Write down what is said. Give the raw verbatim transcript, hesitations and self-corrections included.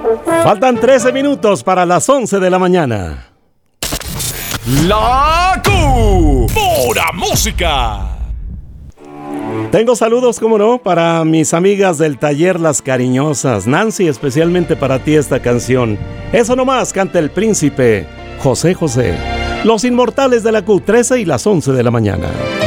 Faltan trece minutos para las once de la mañana. La Q. Pura música. Tengo saludos, como no, para mis amigas del taller Las Cariñosas. Nancy, especialmente para ti esta canción. Eso nomás canta el príncipe José José. Los inmortales de la Q, trece y las once de la mañana.